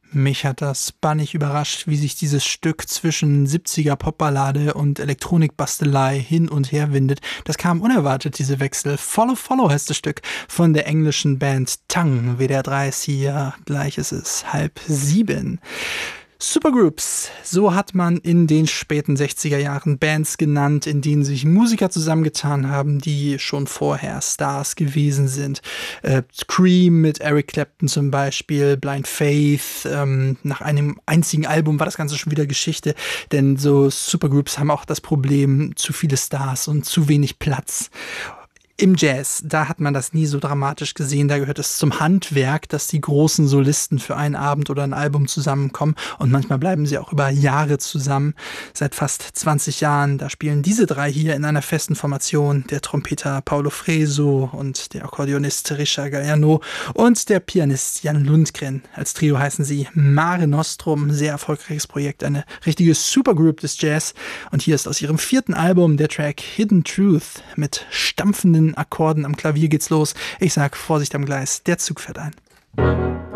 Mich hat das bannig überrascht, wie sich dieses Stück zwischen 70er Popballade und Elektronikbastelei hin und her windet. Das kam unerwartet, diese Wechsel. Follow Follow heißt das Stück von der englischen Band Tongue. WDR 3 ist hier, gleich ist es 6:30. Supergroups, so hat man in den späten 60er Jahren Bands genannt, in denen sich Musiker zusammengetan haben, die schon vorher Stars gewesen sind. Cream mit Eric Clapton zum Beispiel, Blind Faith, nach einem einzigen Album war das Ganze schon wieder Geschichte, denn so Supergroups haben auch das Problem, zu viele Stars und zu wenig Platz. Im Jazz, da hat man das nie so dramatisch gesehen, da gehört es zum Handwerk, dass die großen Solisten für einen Abend oder ein Album zusammenkommen und manchmal bleiben sie auch über Jahre zusammen. Seit fast 20 Jahren, da spielen diese drei hier in einer festen Formation, der Trompeter Paolo Freso und der Akkordeonist Richard Galliano und der Pianist Jan Lundgren. Als Trio heißen sie Mare Nostrum, sehr erfolgreiches Projekt, eine richtige Supergroup des Jazz und hier ist aus ihrem 4. Album der Track Hidden Truth mit stampfenden Akkorden am Klavier geht's los. Ich sag Vorsicht am Gleis, der Zug fährt ein.